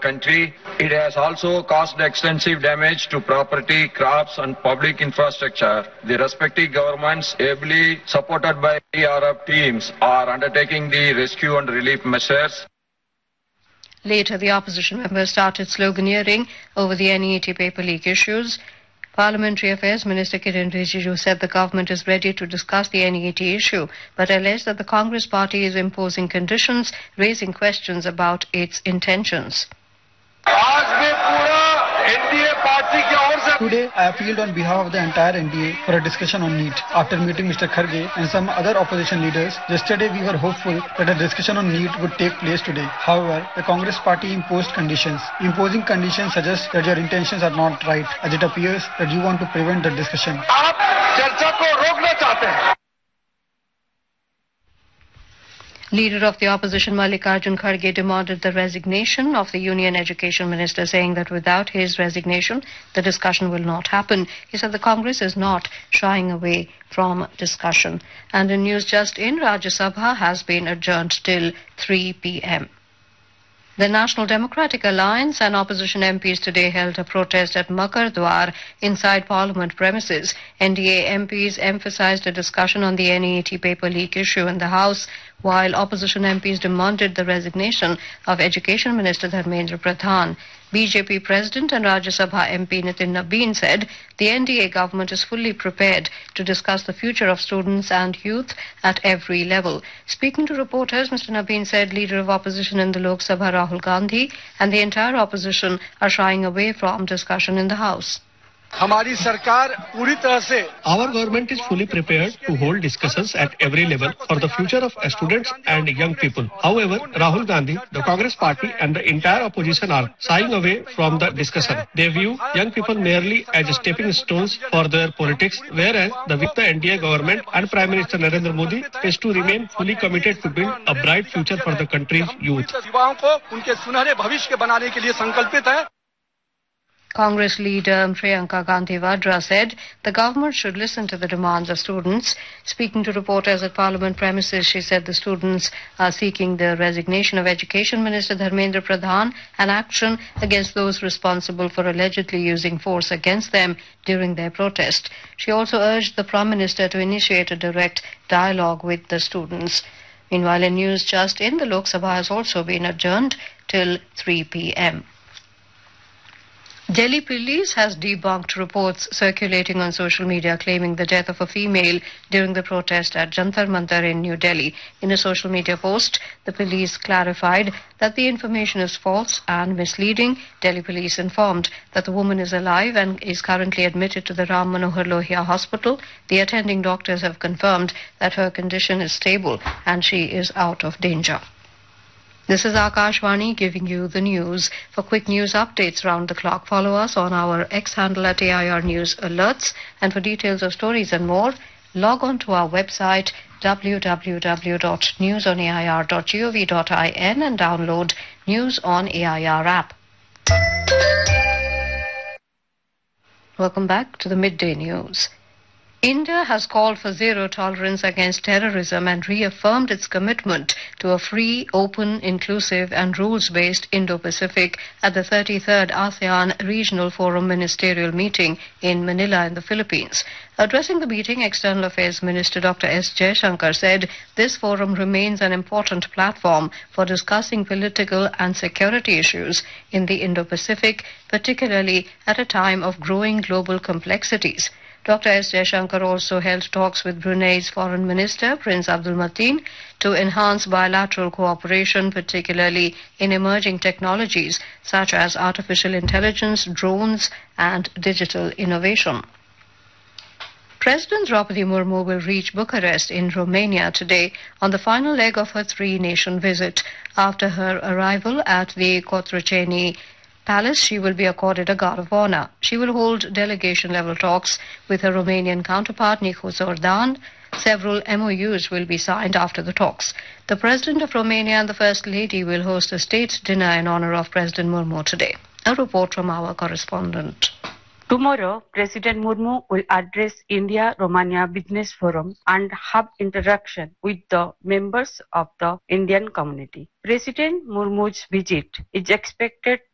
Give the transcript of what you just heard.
country. It has also caused extensive damage to property, crops and public infrastructure. The respective governments, ably supported by ERF teams, are undertaking the rescue and relief measures. Later, the opposition members started sloganeering over the NEET paper leak issues. Parliamentary Affairs Minister Kiren Rijiju said the government is ready to discuss the NEET issue, but alleged that the Congress party is imposing conditions, raising questions about its intentions. Today, I appealed on behalf of the entire NDA for a discussion on NEET. After meeting Mr. Kharge and some other opposition leaders, yesterday we were hopeful that a discussion on NEET would take place today. However, the Congress party imposed conditions. Imposing conditions suggests that your intentions are not right, as it appears that you want to prevent the discussion. Leader of the opposition Mallikarjun Kharge demanded the resignation of the Union Education Minister, saying that without his resignation, the discussion will not happen. He said the Congress is not shying away from discussion. And in news just in, Rajya Sabha has been adjourned till 3 p.m. The National Democratic Alliance and opposition MPs today held a protest at Makar Dwar inside Parliament premises. NDA MPs emphasized a discussion on the NEET paper leak issue in the House, while opposition MPs demanded the resignation of Education Minister Dharmendra Pradhan. BJP President and Rajya Sabha MP Nitin Nabin said the NDA government is fully prepared to discuss the future of students and youth at every level. Speaking to reporters, Mr. Nabin said Leader of Opposition in the Lok Sabha Rahul Gandhi and the entire opposition are shying away from discussion in the House. Our government is fully prepared to hold discussions at every level for the future of students and young people. However, Rahul Gandhi, the Congress party and the entire opposition are shying away from the discussion. They view young people merely as stepping stones for their politics, whereas the NDA government and Prime Minister Narendra Modi is to remain fully committed to build a bright future for the country's youth. Congress leader Priyanka Gandhi Vadra said the government should listen to the demands of students. Speaking to reporters at Parliament premises, she said the students are seeking the resignation of Education Minister Dharmendra Pradhan and action against those responsible for allegedly using force against them during their protest. She also urged the Prime Minister to initiate a direct dialogue with the students. Meanwhile, in news just in, the Lok Sabha has also been adjourned till 3 p.m. Delhi police has debunked reports circulating on social media claiming the death of a female during the protest at Jantar Mantar in New Delhi. In a social media post, the police clarified that the information is false and misleading. Delhi police informed that the woman is alive and is currently admitted to the Ram Manohar Lohia hospital. The attending doctors have confirmed that her condition is stable and she is out of danger. This is Akashvani giving you the news. For quick news updates round the clock, follow us on our X handle at AIR News Alerts. And for details of stories and more, log on to our website www.newsonair.gov.in and download News on AIR app. Welcome back to the midday news. India has called for zero tolerance against terrorism and reaffirmed its commitment to a free, open, inclusive and rules-based Indo-Pacific at the 33rd ASEAN Regional Forum Ministerial Meeting in Manila in the Philippines. Addressing the meeting, External Affairs Minister Dr. S. Jaishankar said this forum remains an important platform for discussing political and security issues in the Indo-Pacific, particularly at a time of growing global complexities. Dr. S. Jaishankar also held talks with Brunei's Foreign Minister, Prince Abdul Mateen, to enhance bilateral cooperation, particularly in emerging technologies such as artificial intelligence, drones, and digital innovation. President Draupadi Murmu will reach Bucharest in Romania today on the final leg of her three-nation visit. After her arrival at the Cotroceni Palace, she will be accorded a Guard of Honor. She will hold delegation-level talks with her Romanian counterpart, Nicu Zordan. Several MOUs will be signed after the talks. The President of Romania and the First Lady will host a state dinner in honor of President Murmu today. A report from our correspondent. Tomorrow, President Murmu will address India-Romania Business Forum and have interaction with the members of the Indian community. President Murmu's visit is expected